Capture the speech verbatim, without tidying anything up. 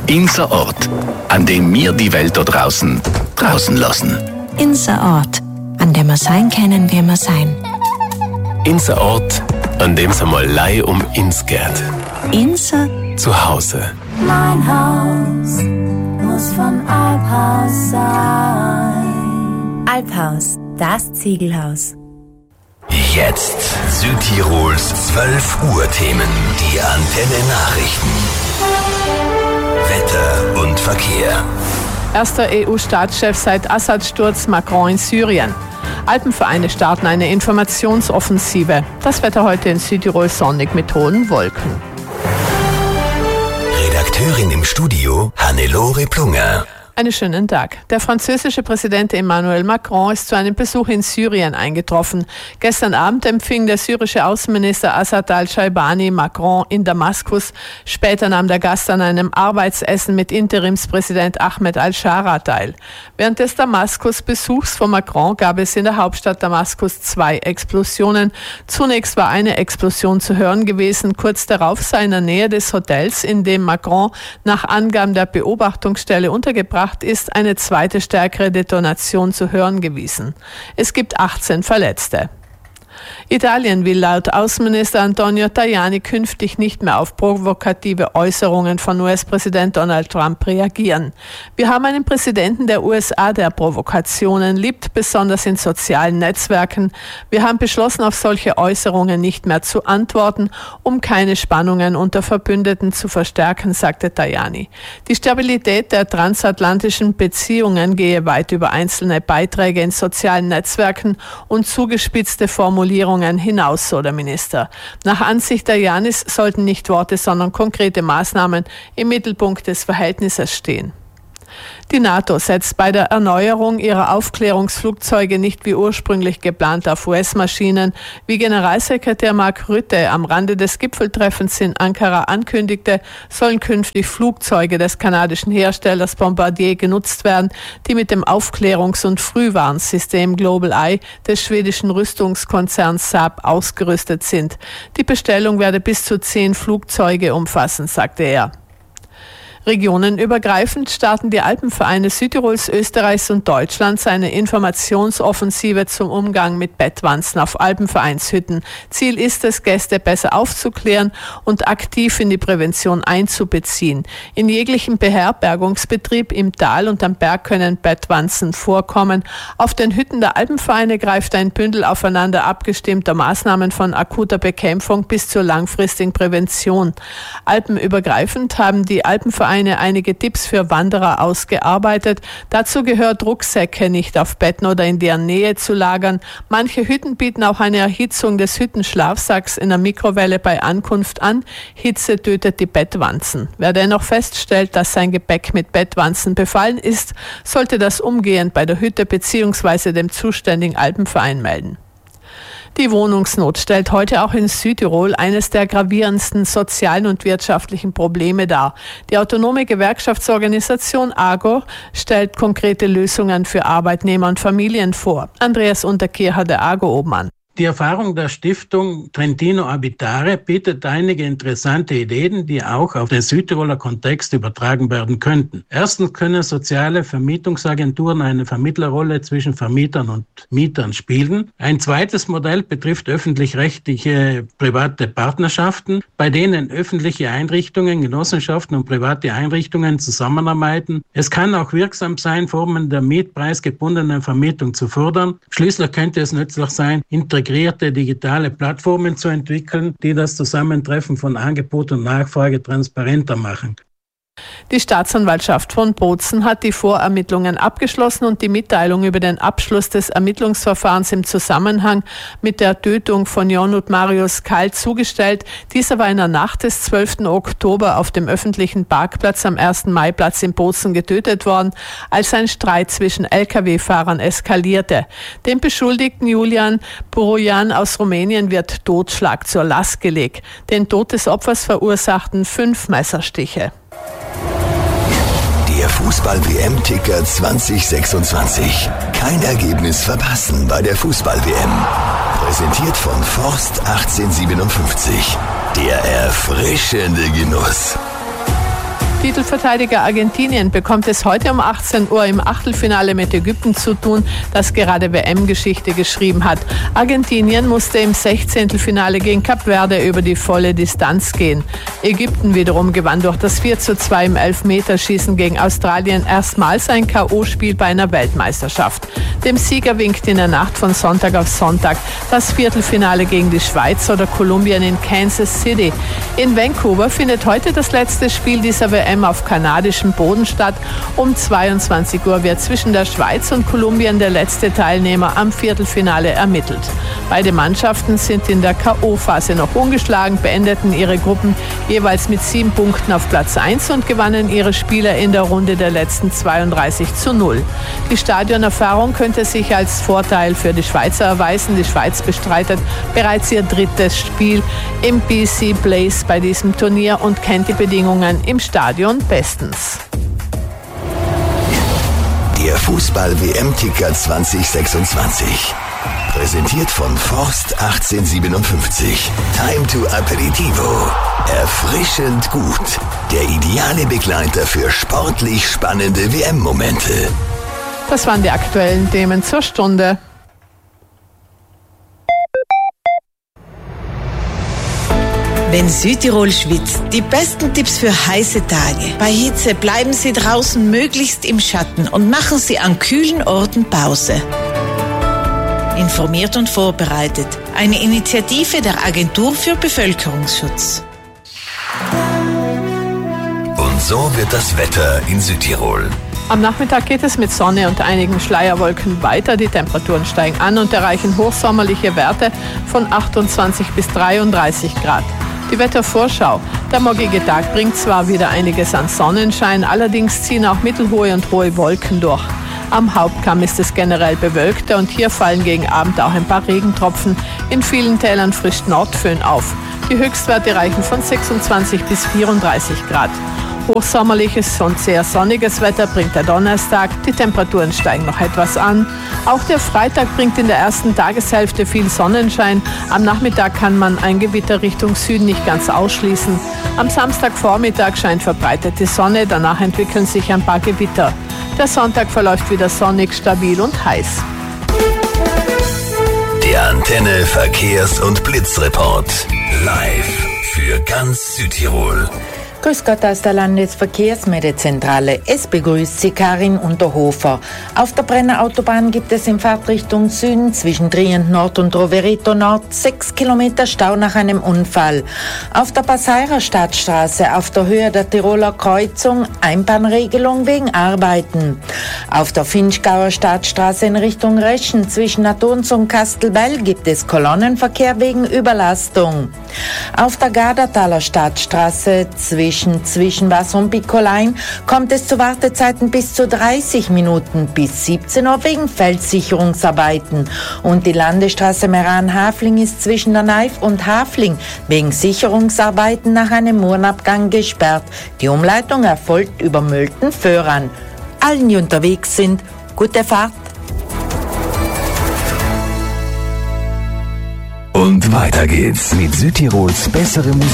Inser Ort, an dem wir die Welt da draußen draußen lassen. Inser Ort, an dem wir sein können, wie wir sein. Inser Ort, an dem es einmal Leih um ins geht. Inser zu Hause. Mein Haus muss vom Alphaus sein. Alphaus, das Ziegelhaus. Jetzt Südtirols zwölf Uhr Themen. Die Antenne Nachrichten. Wetter und Verkehr. Erster E U-Staatschef seit Assad-Sturz, Macron in Syrien. Alpenvereine starten eine Informationsoffensive. Das Wetter heute in Südtirol sonnig mit hohen Wolken. Redakteurin im Studio Hannelore Plunger. Einen schönen Tag. Der französische Präsident Emmanuel Macron ist zu einem Besuch in Syrien eingetroffen. Gestern Abend empfing der syrische Außenminister Assad al-Shaibani Macron in Damaskus. Später nahm der Gast an einem Arbeitsessen mit Interimspräsident Ahmed al-Shara teil. Während des Damaskus-Besuchs von Macron gab es in der Hauptstadt Damaskus zwei Explosionen. Zunächst war eine Explosion zu hören gewesen. Kurz darauf sei in der Nähe des Hotels, in dem Macron nach Angaben der Beobachtungsstelle untergebracht ist, eine zweite stärkere Detonation zu hören gewesen. Es gibt achtzehn Verletzte. Italien will laut Außenminister Antonio Tajani künftig nicht mehr auf provokative Äußerungen von U S-Präsident Donald Trump reagieren. Wir haben einen Präsidenten der U S A, der Provokationen liebt, besonders in sozialen Netzwerken. Wir haben beschlossen, auf solche Äußerungen nicht mehr zu antworten, um keine Spannungen unter Verbündeten zu verstärken, sagte Tajani. Die Stabilität der transatlantischen Beziehungen gehe weit über einzelne Beiträge in sozialen Netzwerken und zugespitzte Formulierungen hinaus, so der Minister. Nach Ansicht Tajanis sollten nicht Worte, sondern konkrete Maßnahmen im Mittelpunkt des Verhältnisses stehen. Die NATO setzt bei der Erneuerung ihrer Aufklärungsflugzeuge nicht wie ursprünglich geplant auf U S-Maschinen. Wie Generalsekretär Mark Rutte am Rande des Gipfeltreffens in Ankara ankündigte, sollen künftig Flugzeuge des kanadischen Herstellers Bombardier genutzt werden, die mit dem Aufklärungs- und Frühwarnsystem Global Eye des schwedischen Rüstungskonzerns Saab ausgerüstet sind. Die Bestellung werde bis zu zehn Flugzeuge umfassen, sagte er. Regionenübergreifend starten die Alpenvereine Südtirols, Österreichs und Deutschlands eine Informationsoffensive zum Umgang mit Bettwanzen auf Alpenvereinshütten. Ziel ist es, Gäste besser aufzuklären und aktiv in die Prävention einzubeziehen. In jeglichem Beherbergungsbetrieb im Tal und am Berg können Bettwanzen vorkommen. Auf den Hütten der Alpenvereine greift ein Bündel aufeinander abgestimmter Maßnahmen von akuter Bekämpfung bis zur langfristigen Prävention. Alpenübergreifend haben die Alpenvereine einige Tipps für Wanderer ausgearbeitet. Dazu gehört, Rucksäcke nicht auf Betten oder in deren Nähe zu lagern. Manche Hütten bieten auch eine Erhitzung des Hüttenschlafsacks in der Mikrowelle bei Ankunft an. Hitze tötet die Bettwanzen. Wer dennoch feststellt, dass sein Gepäck mit Bettwanzen befallen ist, sollte das umgehend bei der Hütte bzw. dem zuständigen Alpenverein melden. Die Wohnungsnot stellt heute auch in Südtirol eines der gravierendsten sozialen und wirtschaftlichen Probleme dar. Die autonome Gewerkschaftsorganisation AGO stellt konkrete Lösungen für Arbeitnehmer und Familien vor. Andreas Unterkircher, der AGO-Obmann. Die Erfahrung der Stiftung Trentino Abitare bietet einige interessante Ideen, die auch auf den Südtiroler Kontext übertragen werden könnten. Erstens können soziale Vermietungsagenturen eine Vermittlerrolle zwischen Vermietern und Mietern spielen. Ein zweites Modell betrifft öffentlich-rechtliche private Partnerschaften, bei denen öffentliche Einrichtungen, Genossenschaften und private Einrichtungen zusammenarbeiten. Es kann auch wirksam sein, Formen der mietpreisgebundenen Vermietung zu fördern. Schließlich könnte es nützlich sein, integrierte digitale Plattformen zu entwickeln, die das Zusammentreffen von Angebot und Nachfrage transparenter machen. Die Staatsanwaltschaft von Bozen hat die Vorermittlungen abgeschlossen und die Mitteilung über den Abschluss des Ermittlungsverfahrens im Zusammenhang mit der Tötung von Jon und Marius Kalt zugestellt. Dieser war in der Nacht des zwölften Oktober auf dem öffentlichen Parkplatz am ersten Maiplatz in Bozen getötet worden, als ein Streit zwischen L K W-Fahrern eskalierte. Dem Beschuldigten Julian Burojan aus Rumänien wird Totschlag zur Last gelegt. Den Tod des Opfers verursachten fünf Messerstiche. Der Fußball-W M-Ticker zwanzig sechsundzwanzig. Kein Ergebnis verpassen bei der Fußball-W M. Präsentiert von Forst achtzehnhundertsiebenundfünfzig. Der erfrischende Genuss. Die Titelverteidiger Argentinien bekommt es heute um achtzehn Uhr im Achtelfinale mit Ägypten zu tun, das gerade W M-Geschichte geschrieben hat. Argentinien musste im Sechzehntelfinale gegen Kap Verde über die volle Distanz gehen. Ägypten wiederum gewann durch das vier zu zwei im Elfmeterschießen gegen Australien erstmals ein K O-Spiel bei einer Weltmeisterschaft. Dem Sieger winkt in der Nacht von Sonntag auf Sonntag das Viertelfinale gegen die Schweiz oder Kolumbien in Kansas City. In Vancouver findet heute das letzte Spiel dieser W M auf kanadischem Boden statt. Um zweiundzwanzig Uhr wird zwischen der Schweiz und Kolumbien der letzte Teilnehmer am Viertelfinale ermittelt. Beide Mannschaften sind in der K O-Phase noch ungeschlagen, beendeten ihre Gruppen jeweils mit sieben Punkten auf Platz eins und gewannen ihre Spieler in der Runde der letzten zweiunddreißig zu null. Die Stadionerfahrung könnte sich als Vorteil für die Schweizer erweisen. Die Schweiz bestreitet bereits ihr drittes Spiel im B C Place bei diesem Turnier und kennt die Bedingungen im Stadion bestens. Der Fußball-W M-Ticker zwanzig sechsundzwanzig. Präsentiert von Forst achtzehnhundertsiebenundfünfzig. Time to Aperitivo. Erfrischend gut. Der ideale Begleiter für sportlich spannende W M-Momente. Das waren die aktuellen Themen zur Stunde. Wenn Südtirol schwitzt, die besten Tipps für heiße Tage. Bei Hitze bleiben Sie draußen möglichst im Schatten und machen Sie an kühlen Orten Pause. Informiert und vorbereitet. Eine Initiative der Agentur für Bevölkerungsschutz. Und so wird das Wetter in Südtirol. Am Nachmittag geht es mit Sonne und einigen Schleierwolken weiter. Die Temperaturen steigen an und erreichen hochsommerliche Werte von achtundzwanzig bis dreiunddreißig Grad. Die Wettervorschau. Der morgige Tag bringt zwar wieder einiges an Sonnenschein, allerdings ziehen auch mittelhohe und hohe Wolken durch. Am Hauptkamm ist es generell bewölkter und hier fallen gegen Abend auch ein paar Regentropfen. In vielen Tälern frischt Nordföhn auf. Die Höchstwerte reichen von sechsundzwanzig bis vierunddreißig Grad. Hochsommerliches und sehr sonniges Wetter bringt der Donnerstag. Die Temperaturen steigen noch etwas an. Auch der Freitag bringt in der ersten Tageshälfte viel Sonnenschein. Am Nachmittag kann man ein Gewitter Richtung Süden nicht ganz ausschließen. Am Samstagvormittag scheint verbreitet die Sonne, danach entwickeln sich ein paar Gewitter. Der Sonntag verläuft wieder sonnig, stabil und heiß. Der Antenne Verkehrs- und Blitzreport. Live für ganz Südtirol. Grüß Gott aus der Landesverkehrsmeldezentrale. Es begrüßt Sie Karin Unterhofer. Auf der Brenner Autobahn gibt es in Fahrtrichtung Süden zwischen Trient Nord und Rovereto Nord sechs Kilometer Stau nach einem Unfall. Auf der Passeirer Stadtstraße auf der Höhe der Tiroler Kreuzung Einbahnregelung wegen Arbeiten. Auf der Finchgauer Stadtstraße in Richtung Reschen zwischen Adons und Kastelbell gibt es Kolonnenverkehr wegen Überlastung. Auf der Gardertaler Stadtstraße zwischen Zwischen Wasser und Bikolein kommt es zu Wartezeiten bis zu dreißig Minuten bis siebzehn Uhr wegen Feldsicherungsarbeiten. Und die Landesstraße Meran-Hafling ist zwischen der Neif und Hafling wegen Sicherungsarbeiten nach einem Murenabgang gesperrt. Die Umleitung erfolgt über Mölten-Föhran. Allen, die unterwegs sind, gute Fahrt. Und weiter geht's mit Südtirols bessere Musik.